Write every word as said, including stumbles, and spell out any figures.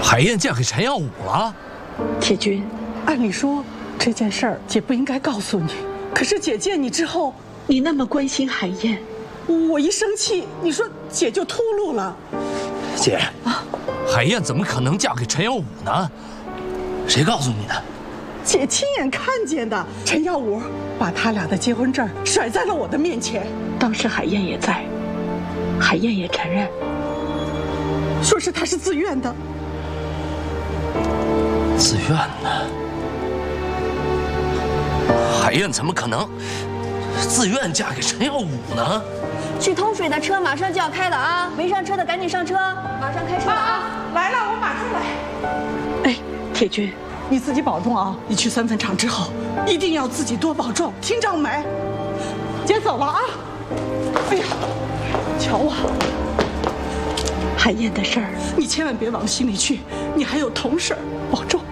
海燕嫁给陈耀武了。 铁军，按理说这件事儿姐不应该告诉你，可是姐见你之后，你那么关心海燕，我一生气，你说姐就秃噜了。 姐啊，海燕怎么可能嫁给陈耀武呢？谁告诉你的？ 姐亲眼看见的，陈耀武把他俩的结婚证甩在了我的面前。当时海燕也在，海燕也承认，说是他是自愿的。 自愿的？海燕怎么可能自愿嫁给陈耀武呢？ 去通水的车马上就要开了啊！没上车的赶紧上车，马上开车啊！ 来了，我马上来。哎，铁军，你自己保重啊！你去三分厂之后，一定要自己多保重，听着没？姐走了啊！哎呀，瞧啊！海燕的事儿，你千万别往心里去，你还有同事，保重。